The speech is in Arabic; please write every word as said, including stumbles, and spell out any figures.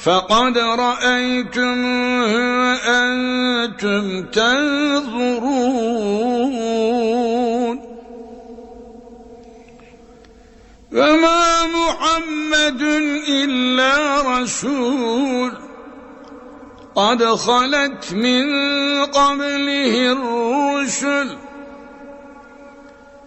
فقد رأيتموه وأنتم تنظرون وما محمد إلا رسول قد خلت من قبله الرسل